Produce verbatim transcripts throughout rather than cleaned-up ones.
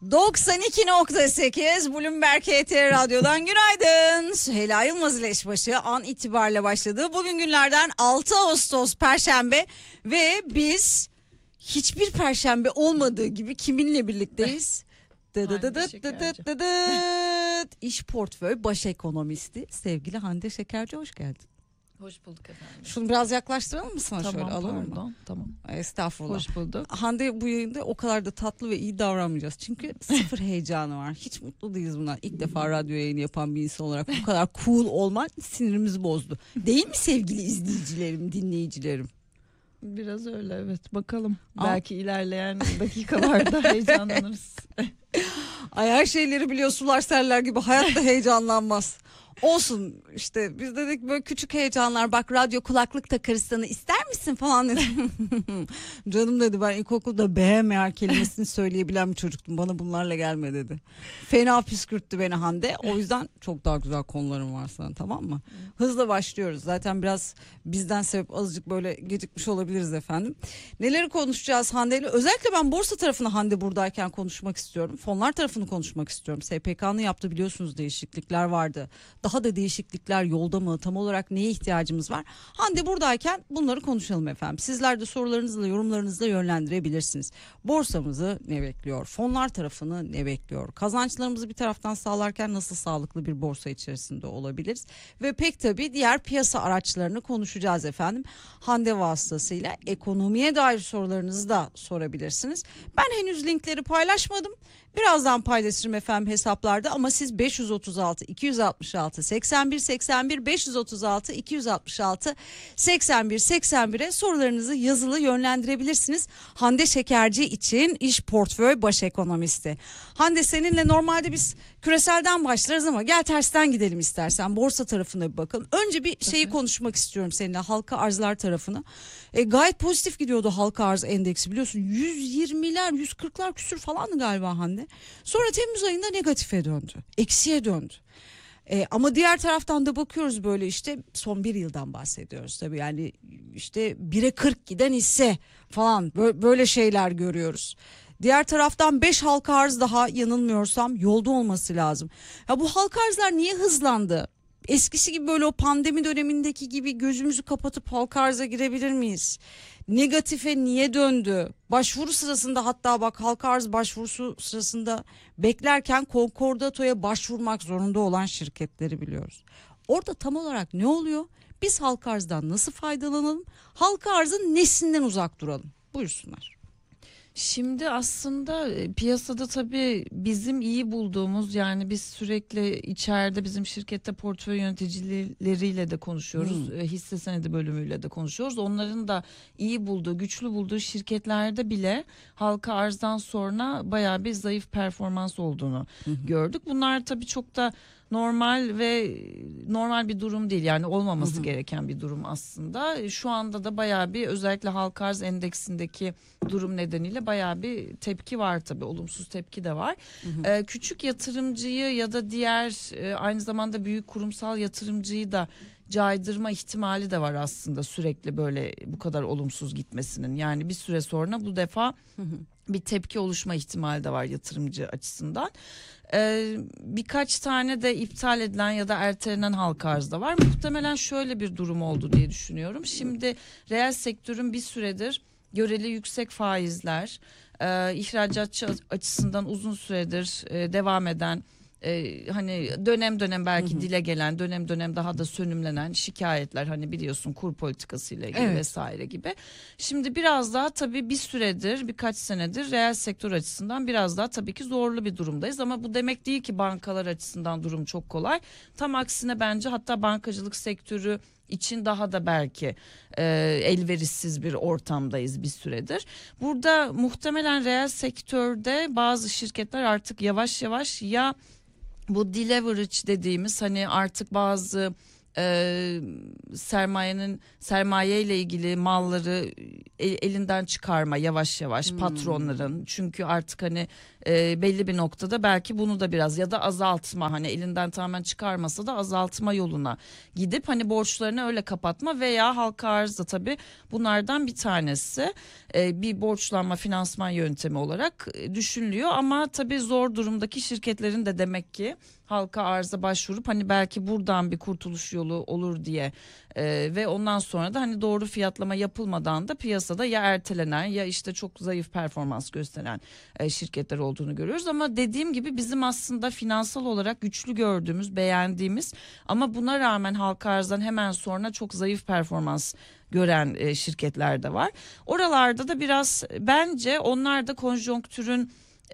doksan iki nokta sekiz Bloomberg H T Radyo'dan günaydın. Süheyla Yılmaz ile işbaşı an itibariyle başladı. Bugün günlerden altı Ağustos Perşembe ve biz hiçbir Perşembe olmadığı gibi kiminle birlikteyiz? İş portföy baş ekonomisti sevgili Hande Şekerci, hoş geldin. Hoş bulduk efendim. Şunu biraz yaklaştıralım mı sana, tamam, şöyle alalım pardon, mı? Tamam. Estağfurullah. Hoş bulduk. Hande bu yayında o kadar da tatlı ve iyi davranmayacağız. Çünkü sıfır heyecanı var. Hiç mutlu değiliz bundan. İlk defa radyo yayını yapan bir insan olarak bu kadar cool olman sinirimizi bozdu. Değil mi sevgili izleyicilerim, dinleyicilerim? Biraz öyle, evet, bakalım. Ama... Belki ilerleyen dakikalarda heyecanlanırız. Ay, her şeyleri biliyor, sular seller gibi, hayatta heyecanlanmaz. Olsun işte, biz dedik böyle küçük heyecanlar, bak radyo kulaklık takarız sana, ister misin falan dedim. Canım dedi, ben ilkokulda B M R kelimesini söyleyebilen bir çocuktum, bana bunlarla gelme dedi. Fena püskürttü beni Hande, o yüzden çok daha güzel konularım var sana, tamam mı? Hızla başlıyoruz, zaten biraz bizden sebep azıcık böyle gecikmiş olabiliriz efendim. Neleri konuşacağız Hande ile? Özellikle ben borsa tarafını Hande buradayken konuşmak istiyorum. Fonlar tarafını konuşmak istiyorum. S P K'nın yaptığı biliyorsunuz değişiklikler vardı. Daha da değişiklikler yolda mı? Tam olarak neye ihtiyacımız var? Hande buradayken bunları konuşalım efendim. Sizler de sorularınızla, yorumlarınızla yönlendirebilirsiniz. Borsamızı ne bekliyor? Fonlar tarafını ne bekliyor? Kazançlarımızı bir taraftan sağlarken nasıl sağlıklı bir borsa içerisinde olabiliriz? Ve pek tabii diğer piyasa araçlarını konuşacağız efendim. Hande vasıtasıyla ekonomiye dair sorularınızı da sorabilirsiniz. Ben henüz linkleri paylaşmadım. Birazdan paylaşırım efendim hesaplarda, ama siz beş yüz otuz altı iki yüz altmış altı seksen bir seksen bir beş yüz otuz altı iki yüz altmış altı seksen bir seksen bire sorularınızı yazılı yönlendirebilirsiniz. Hande Şekerci için iş portföy baş ekonomisti. Hande, seninle normalde biz küreselden başlarız ama gel tersten gidelim istersen. Borsa tarafına bir bakalım. Önce bir şeyi konuşmak istiyorum seninle, halka arzlar tarafını. E, gayet pozitif gidiyordu halka arz endeksi, biliyorsun yüz yirmiler yüz kırklar küsür falandı galiba Hande. Sonra Temmuz ayında negatife döndü, eksiye döndü. E, ama diğer taraftan da bakıyoruz böyle, işte son bir yıldan bahsediyoruz tabii, yani işte bire kırk giden hisse falan, böyle, böyle şeyler görüyoruz. Diğer taraftan beş halka arz daha yanılmıyorsam yolda olması lazım. Ya bu halka arzlar niye hızlandı? Eskisi gibi böyle o pandemi dönemindeki gibi gözümüzü kapatıp halka arza girebilir miyiz? Negatife niye döndü? Başvuru sırasında, hatta bak halka arz başvurusu sırasında beklerken Concordato'ya başvurmak zorunda olan şirketleri biliyoruz. Orada tam olarak ne oluyor? Biz halka arzdan nasıl faydalanalım? Halka arzın nesinden uzak duralım? Buyursunlar. Şimdi aslında piyasada tabii bizim iyi bulduğumuz, yani biz sürekli içeride bizim şirkette portföy yöneticileriyle de konuşuyoruz. Hmm. Hisse senedi bölümüyle de konuşuyoruz. Onların da iyi bulduğu, güçlü bulduğu şirketlerde bile halka arzdan sonra bayağı bir zayıf performans olduğunu hmm. gördük. Bunlar tabii çok da normal ve normal bir durum değil, yani olmaması hı hı. gereken bir durum aslında. Şu anda da bayağı bir, özellikle halka arz endeksindeki durum nedeniyle bayağı bir tepki var tabii, olumsuz tepki de var. Hı hı. Ee, küçük yatırımcıyı ya da diğer e, aynı zamanda büyük kurumsal yatırımcıyı da caydırma ihtimali de var aslında, sürekli böyle bu kadar olumsuz gitmesinin. Yani bir süre sonra bu defa hı hı. bir tepki oluşma ihtimali de var yatırımcı açısından. Ee, birkaç tane de iptal edilen ya da ertelenen halka arz da var. Muhtemelen şöyle bir durum oldu diye düşünüyorum. Şimdi reel sektörün bir süredir göreli yüksek faizler, e, ihracatçı açısından uzun süredir e, devam eden, Ee, hani dönem dönem belki hı hı. dile gelen, dönem dönem daha da sönümlenen şikayetler, hani biliyorsun kur politikasıyla ilgili evet. vesaire gibi. Şimdi biraz daha tabii bir süredir, birkaç senedir reel sektör açısından biraz daha tabii ki zorlu bir durumdayız, ama bu demek değil ki bankalar açısından durum çok kolay. Tam aksine bence, hatta bankacılık sektörü için daha da belki e, elverişsiz bir ortamdayız bir süredir. Burada muhtemelen reel sektörde bazı şirketler artık yavaş yavaş ya bu deleverage dediğimiz, hani artık bazı e, sermayenin sermaye ile ilgili malları el- elinden çıkarma yavaş yavaş Hmm. patronların, çünkü artık hani e, belli bir noktada belki bunu da biraz ya da azaltma, hani elinden tamamen çıkarmasa da azaltma yoluna gidip hani borçlarını öyle kapatma veya halka arzda tabii bunlardan bir tanesi e, bir borçlanma finansman yöntemi olarak e, düşünülüyor, ama tabii zor durumdaki şirketlerin de demek ki halka arza başvurup hani belki buradan bir kurtuluş yolu olur diye e, ve ondan sonra da hani doğru fiyatlama yapılmadan da piyasada ya ertelenen ya işte çok zayıf performans gösteren e, şirketler olduğunu görüyoruz. Ama dediğim gibi bizim aslında finansal olarak güçlü gördüğümüz, beğendiğimiz ama buna rağmen halka arzdan hemen sonra çok zayıf performans gören e, şirketler de var. Oralarda da biraz bence onlar da konjonktürün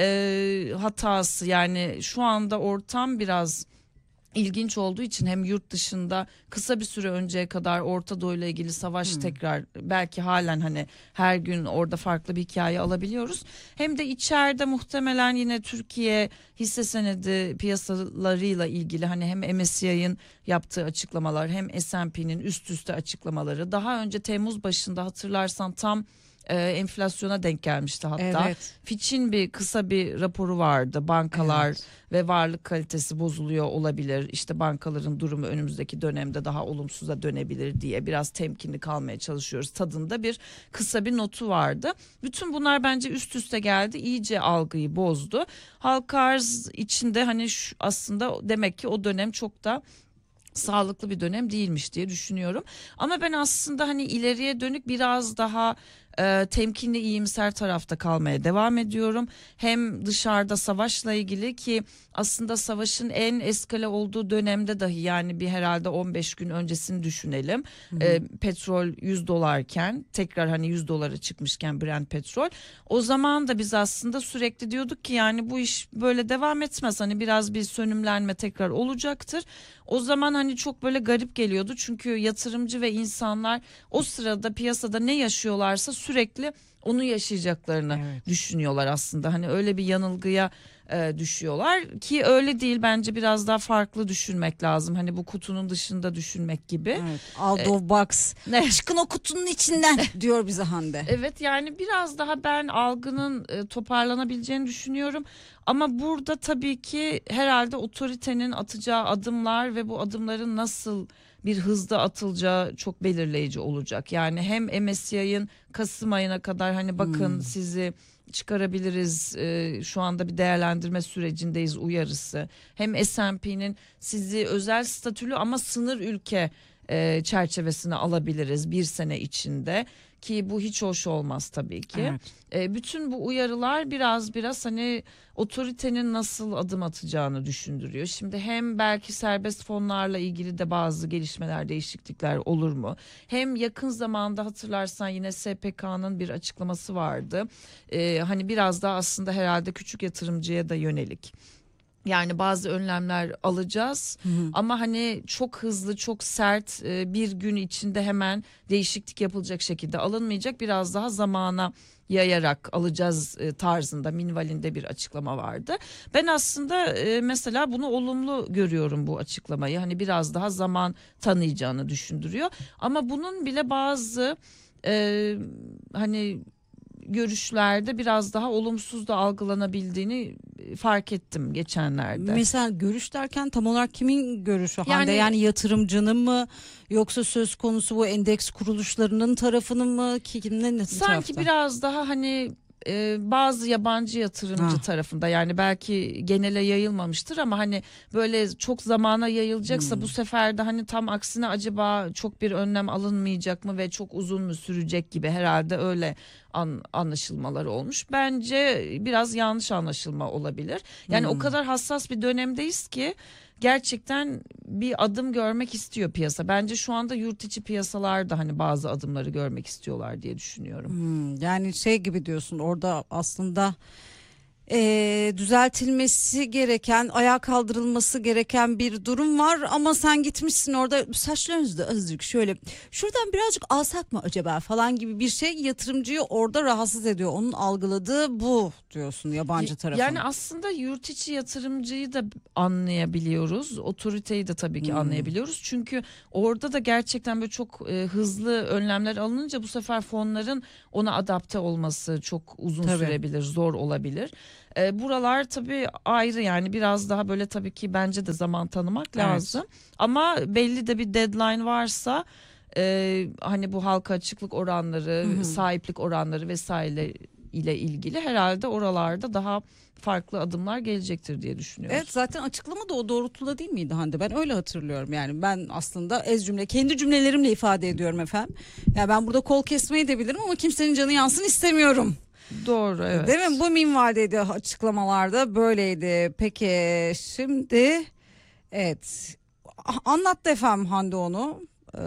e, hatası, yani şu anda ortam biraz ilginç olduğu için hem yurt dışında kısa bir süre önceye kadar Orta Doğu ile ilgili savaş Hmm. tekrar belki halen hani her gün orada farklı bir hikaye alabiliyoruz. Hem de içeride muhtemelen yine Türkiye hisse senedi piyasalarıyla ilgili hani hem M S C I'nin yaptığı açıklamalar hem S and P'nin üst üste açıklamaları, daha önce Temmuz başında hatırlarsan tam e, enflasyona denk gelmişti hatta. Evet. Fitch'in bir kısa bir raporu vardı. Bankalar Evet. ve varlık kalitesi bozuluyor olabilir. İşte bankaların durumu önümüzdeki dönemde daha olumsuza dönebilir diye biraz temkinli kalmaya çalışıyoruz tadında bir kısa bir notu vardı. Bütün bunlar bence üst üste geldi. İyice algıyı bozdu. Halka arz içinde hani şu, aslında demek ki o dönem çok da sağlıklı bir dönem değilmiş diye düşünüyorum. Ama ben aslında hani ileriye dönük biraz daha e, temkinli, iyimser tarafta kalmaya devam ediyorum. Hem dışarıda savaşla ilgili ki aslında savaşın en eskale olduğu dönemde dahi, yani bir herhalde on beş gün öncesini düşünelim. E, petrol yüz dolarken tekrar hani yüz dolara çıkmışken Brent petrol, o zaman da biz aslında sürekli diyorduk ki yani bu iş böyle devam etmez, hani biraz bir sönümlenme tekrar olacaktır. O zaman hani çok böyle garip geliyordu çünkü yatırımcı ve insanlar o sırada piyasada ne yaşıyorlarsa sürekli onu yaşayacaklarını Evet. düşünüyorlar aslında. Hani öyle bir yanılgıya e, düşüyorlar ki öyle değil, bence biraz daha farklı düşünmek lazım. Hani bu kutunun dışında düşünmek gibi. Evet. Out of box. Ne? Çıkın o kutunun içinden diyor bize Hande. Evet, yani biraz daha ben algının e, toparlanabileceğini düşünüyorum. Ama burada tabii ki herhalde otoritenin atacağı adımlar ve bu adımların nasıl bir hızda atılacağı çok belirleyici olacak. Yani hem M S C I'nin Kasım ayına kadar hani bakın Hmm. sizi çıkarabiliriz, e, şu anda bir değerlendirme sürecindeyiz uyarısı. Hem S and P'nin sizi özel statülü ama sınır ülke e, çerçevesine alabiliriz bir sene içinde, ki bu hiç hoş olmaz tabii ki. Evet. E, bütün bu uyarılar biraz biraz hani otoritenin nasıl adım atacağını düşündürüyor. Şimdi hem belki serbest fonlarla ilgili de bazı gelişmeler, değişiklikler olur mu? Hem yakın zamanda hatırlarsan yine S P K'nın bir açıklaması vardı. E, hani biraz daha aslında herhalde küçük yatırımcıya da yönelik. Yani bazı önlemler alacağız Hı hı. ama hani çok hızlı, çok sert, e, bir gün içinde hemen değişiklik yapılacak şekilde alınmayacak, biraz daha zamana yayarak alacağız e, tarzında minvalinde bir açıklama vardı. Ben aslında e, mesela bunu olumlu görüyorum, bu açıklamayı. Hani biraz daha zaman tanıyacağını düşündürüyor. Ama bunun bile bazı e, hani görüşlerde biraz daha olumsuz da algılanabildiğini fark ettim geçenlerde. Mesela görüş derken tam olarak kimin görüşü Hande? Yani- Yani yatırımcının mı yoksa söz konusu bu endeks kuruluşlarının tarafının mı, ki kimden, nasıl Sanki tarafta? biraz daha hani e, bazı yabancı yatırımcı Ha. tarafında, yani belki genele yayılmamıştır ama hani böyle çok zamana yayılacaksa Hmm. bu sefer de hani tam aksine acaba çok bir önlem alınmayacak mı ve çok uzun mu sürecek gibi, herhalde öyle an, anlaşılmaları olmuş. Bence biraz yanlış anlaşılma olabilir. Yani Hmm. o kadar hassas bir dönemdeyiz ki gerçekten bir adım görmek istiyor piyasa. Bence şu anda yurt içi piyasalar da hani bazı adımları görmek istiyorlar diye düşünüyorum. Hmm, yani şey gibi diyorsun orada aslında e, düzeltilmesi gereken, ayağa kaldırılması gereken bir durum var ama sen gitmişsin orada saçlarınızı da azıcık şöyle şuradan birazcık alsak mı acaba falan gibi bir şey yatırımcıyı orada rahatsız ediyor. Onun algıladığı bu diyorsun yabancı tarafın. Yani aslında yurt içi yatırımcıyı da anlayabiliyoruz. Otoriteyi de tabii ki Hmm. anlayabiliyoruz. Çünkü orada da gerçekten böyle çok e, hızlı önlemler alınınca bu sefer fonların ona adapte olması çok uzun Tabii. sürebilir, zor olabilir. E, buralar tabii ayrı, yani biraz daha böyle tabii ki bence de zaman tanımak Evet. lazım. Ama belli de bir deadline varsa e, hani bu halka açıklık oranları, Hı hı. sahiplik oranları vesaire ile ilgili herhalde oralarda daha farklı adımlar gelecektir diye düşünüyoruz. Evet, zaten açıklama da o doğrultuda değil miydi Hande? Ben öyle hatırlıyorum yani. Ben aslında ez cümle kendi cümlelerimle ifade ediyorum efendim. Ya ben burada kol kesmeyi de bilirim ama kimsenin canı yansın istemiyorum. Doğru, evet. Değil mi? Bu minvaldeydi, açıklamalarda böyleydi. Peki şimdi evet, anlattı efendim Hande onu. Ee,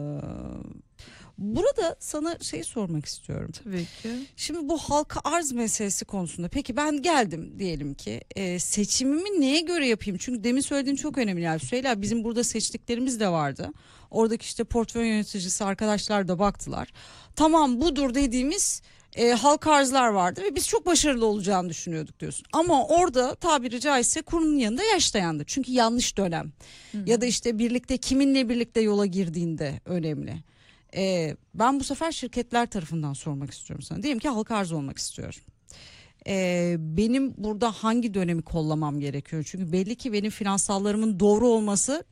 burada sana şey sormak istiyorum. Tabii ki. Şimdi bu halka arz meselesi konusunda peki ben geldim diyelim ki e, seçimimi neye göre yapayım? Çünkü demin söylediğin çok önemli yani Süheyla, bizim burada seçtiklerimiz de vardı. Oradaki işte portföy yöneticisi arkadaşlar da baktılar. Tamam budur dediğimiz e, halka arzlar vardı ve biz çok başarılı olacağını düşünüyorduk diyorsun. Ama orada tabiri caizse kurunun yanında yaş dayandı. Çünkü yanlış dönem. Hı-hı. Ya da işte birlikte kiminle birlikte yola girdiğinde önemli. Ee, ben bu sefer şirketler tarafından sormak istiyorum sana. Diyelim ki halka arz olmak istiyorum. Ee, benim burada hangi dönemi kollamam gerekiyor? Çünkü belli ki benim finansallarımın doğru olması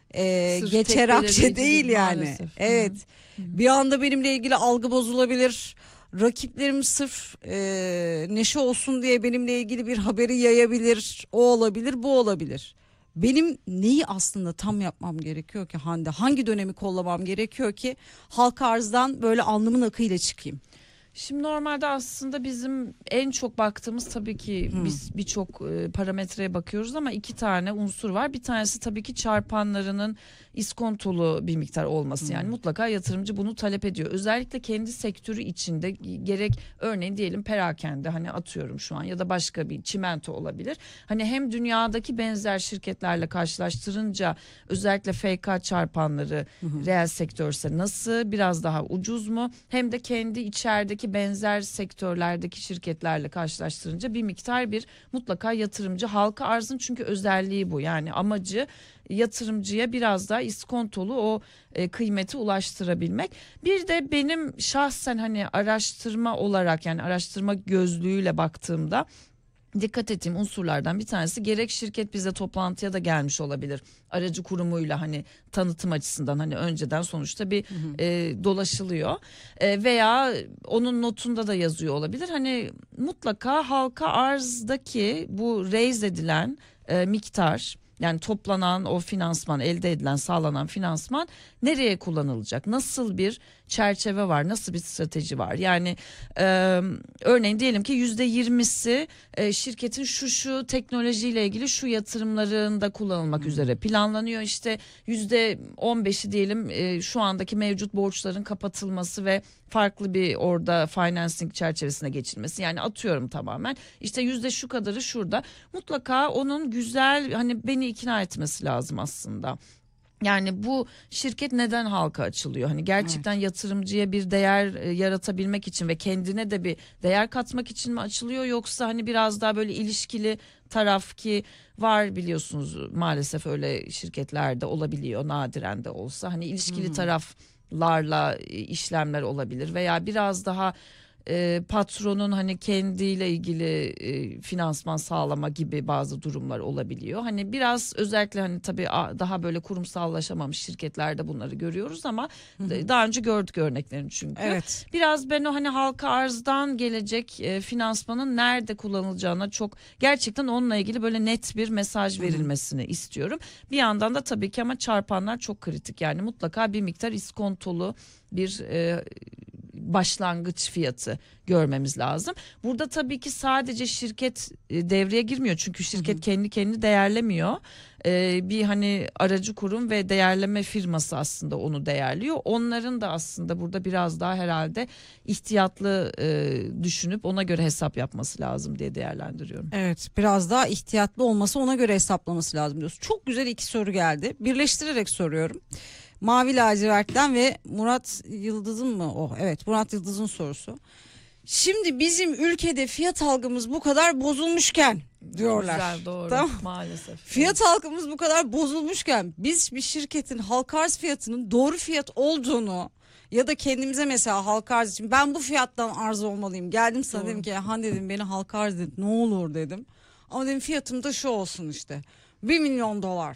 e, Sırf geçer tek akçe belirleyici değil değil yani. maalesef. Evet. Hı hı. Bir anda benimle ilgili algı bozulabilir. Rakiplerim sırf e, neşe olsun diye benimle ilgili bir haberi yayabilir. O olabilir, bu olabilir. Benim neyi aslında tam yapmam gerekiyor ki Hande? Hangi dönemi kollamam gerekiyor ki halka arzdan böyle alnımın akıyla çıkayım? Şimdi normalde aslında bizim en çok baktığımız tabii ki Hmm. biz birçok e, parametreye bakıyoruz ama iki tane unsur var. Bir tanesi tabii ki çarpanlarının iskontolu bir miktar olması. Hmm. Yani mutlaka yatırımcı bunu talep ediyor. Özellikle kendi sektörü içinde gerek örneğin diyelim perakende, hani atıyorum şu an, ya da başka bir çimento olabilir. Hani hem dünyadaki benzer şirketlerle karşılaştırınca özellikle F K çarpanları Hmm. reel sektörse nasıl, biraz daha ucuz mu? Hem de kendi içerideki benzer sektörlerdeki şirketlerle karşılaştırınca bir miktar bir mutlaka yatırımcı halka arzın, çünkü özelliği bu. Yani amacı yatırımcıya biraz daha iskontolu o e, kıymeti ulaştırabilmek. Bir de benim şahsen hani araştırma olarak, yani araştırma gözlüğüyle baktığımda dikkat ettiğim unsurlardan bir tanesi, gerek şirket bize toplantıya da gelmiş olabilir. Aracı kurumuyla hani tanıtım açısından, hani önceden sonuçta bir Hı hı. e, dolaşılıyor. E, veya onun notunda da yazıyor olabilir. Hani mutlaka halka arzdaki bu raise edilen e, miktar, yani toplanan o finansman, elde edilen, sağlanan finansman nereye kullanılacak? Nasıl bir çerçeve var? Nasıl bir strateji var? Yani e, örneğin diyelim ki yüzde yirmisi e, şirketin şu şu teknolojiyle ilgili şu yatırımlarında kullanılmak Hmm. üzere planlanıyor. İşte yüzde on beşi diyelim e, şu andaki mevcut borçların kapatılması ve farklı bir orada financing çerçevesine geçilmesi. Yani atıyorum tamamen. İşte yüzde şu kadarı şurada. Mutlaka onun güzel, hani beni ikna etmesi lazım aslında. Yani bu şirket neden halka açılıyor? Hani gerçekten evet, yatırımcıya bir değer e, yaratabilmek için ve kendine de bir değer katmak için mi açılıyor, yoksa hani biraz daha böyle ilişkili taraf, ki var biliyorsunuz maalesef öyle şirketlerde olabiliyor, nadiren de olsa hani ilişkili hmm. taraflarla işlemler olabilir veya biraz daha E, patronun hani kendiyle ilgili e, finansman sağlama gibi bazı durumlar olabiliyor. Hani biraz özellikle hani tabii daha böyle kurumsallaşamamış şirketlerde bunları görüyoruz ama hı hı. daha önce gördük örneklerini çünkü. Evet. Biraz ben o hani halka arzdan gelecek e, finansmanın nerede kullanılacağına çok, gerçekten onunla ilgili böyle net bir mesaj verilmesini hı hı. istiyorum. Bir yandan da tabii ki ama çarpanlar çok kritik. Yani mutlaka bir miktar iskontolu bir e, başlangıç fiyatı görmemiz lazım. Burada tabii ki sadece şirket devreye girmiyor. Çünkü şirket hı hı. kendi kendini değerlemiyor. e, bir hani aracı kurum ve değerleme firması aslında onu değerliyor. Onların da aslında burada biraz daha herhalde ihtiyatlı e, düşünüp ona göre hesap yapması lazım diye değerlendiriyorum. Evet, biraz daha ihtiyatlı olması, ona göre hesaplaması lazım diyorsun. Çok güzel iki soru geldi. Birleştirerek soruyorum. Mavi Lacivert'ten ve Murat Yıldız'ın mı o? Evet, Murat Yıldız'ın sorusu. Şimdi bizim ülkede fiyat algımız bu kadar bozulmuşken diyorlar. Güzel, doğru, Tamam. maalesef. Fiyat algımız bu kadar bozulmuşken biz bir şirketin halka arz fiyatının doğru fiyat olduğunu ya da kendimize mesela halka arz için ben bu fiyattan arz olmalıyım. Geldim sana Doğru. dedim ki Han dedim beni halka arz edin ne olur dedim. Ama dedim fiyatım da şu olsun işte bir milyon dolar.